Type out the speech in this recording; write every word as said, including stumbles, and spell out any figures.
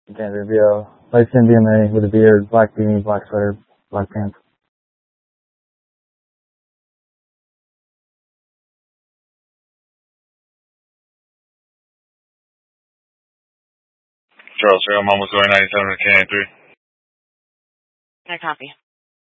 Dan Rubio, light skinned D M A with a beard, black beanie, black sweater, black pants. Charles, I'm almost going ninety-seven to K ninety-three. I copy.